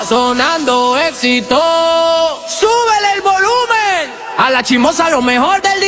sonando éxito. Súbele el volumen a la chismosa, lo mejor del día.